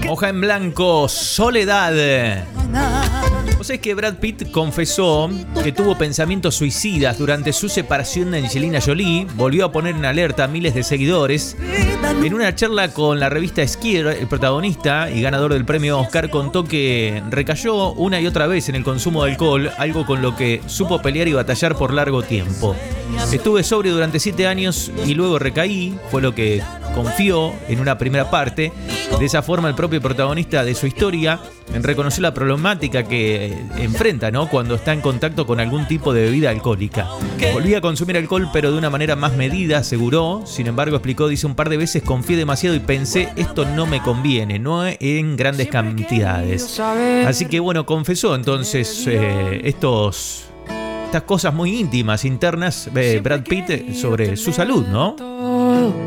Hoja en blanco, Soledad. ¿Vos sabés que Brad Pitt confesó que tuvo pensamientos suicidas durante su separación de Angelina Jolie? Volvió a poner en alerta a miles de seguidores. En una charla con la revista Esquire, el protagonista y ganador del premio Oscar contó que recayó una y otra vez en el consumo de alcohol, algo con lo que supo pelear y batallar por largo tiempo. Estuve sobrio durante 7 años y luego recaí, fue lo que confió en una primera parte. De esa forma, el propio protagonista de su historia reconoció la problemática que enfrenta, ¿no?, cuando está en contacto con algún tipo de bebida alcohólica. Volví a consumir alcohol, pero de una manera más medida, aseguró. Sin embargo, explicó, dice, un par de veces confié demasiado y pensé, esto no me conviene, no en grandes cantidades. Así que bueno, confesó entonces estas cosas muy íntimas, internas, Brad Pitt, sobre su salud, ¿no?